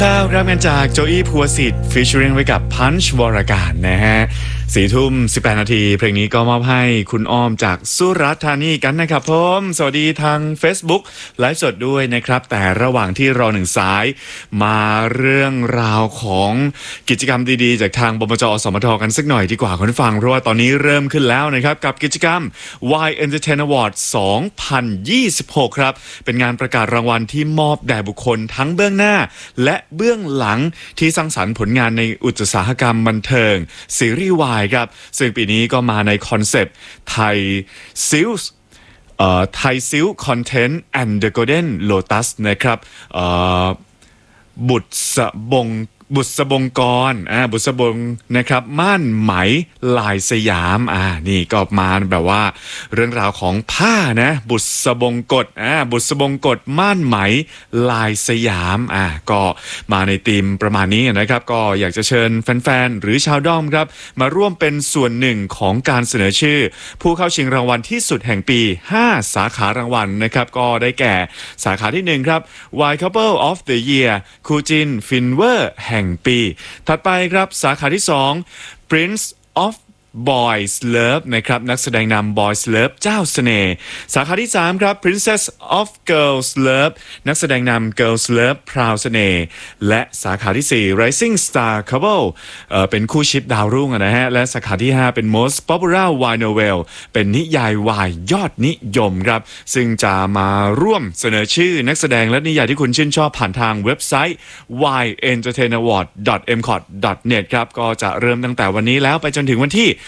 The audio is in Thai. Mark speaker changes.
Speaker 1: ครับรับงานจากโจอี้ภูวสิทธิ์ฟีเจอริงไว้กับพันช์วรการนะฮะ4:18 นาทีเพลงนี้ก็มอบให้คุณอ้อมจากสุราษฎร์ธานีกันนะครับผมสวัสดีทาง Facebook ไลฟ์สดด้วยนะครับแต่ระหว่างที่รอหนึ่งสายมาเรื่องราวของกิจกรรมดีๆจากทางบมจ.สมทกันสักหน่อยดีกว่าคุณผู้ฟังเพราะว่าตอนนี้เริ่มขึ้นแล้วนะครับกับกิจกรรม Y Entertain Award 2026 ครับเป็นงานประกาศรางวัลที่มอบแด่บุคคลทั้งเบื้องหน้าและเบื้องหลังที่สร้างสรรค์ผลงานในอุตสาหกรรมบันเทิงซีรีส์วายครับซึ่งปีนี้ก็มาในคอนเซปต์ไทยซิลไทยซิลคอนเทนต์แอนด์เดอะโกลเด้นโลตัสนะครับบุตรสบงบุษบงกรบุษบงนะครับม่านไหมลายสยามนี่ก็มาแบบว่าเรื่องราวของผ้านะบุษบงกฎบุษบงกฎม่านไหมลายสยามก็มาในธีมประมาณนี้นะครับก็อยากจะเชิญแฟนๆหรือชาวด้อมครับมาร่วมเป็นส่วนหนึ่งของการเสนอชื่อผู้เข้าชิงรางวัลที่สุดแห่งปี5สาขารางวัลนะครับก็ได้แก่สาขาที่1ครับ Y Couple of the Year คู่จินฟินเวอร์แห่งปีถัดไปครับสาขาที่2 Prince of Boys Love นะครับนักแสดงนำ Boys Love เจ้าเสน่ห์สาขาที่3ครับ Princess of Girls Love นักแสดงนำ Girls Love พราวเสน่ห์และสาขาที่4 Rising Star Couple เป็นคู่ชิปดาวรุ่งนะฮะและสาขาที่5เป็น Most Popular Y Novel เป็นนิยายวายยอดนิยมครับซึ่งจะมาร่วมเสนอชื่อนักแสดงและนิยายที่คุณชื่นชอบผ่านทางเว็บไซต์ yentertainaward.mcot.net ครับก็จะเริ่มตั้งแต่วันนี้แล้วไปจนถึงวันที่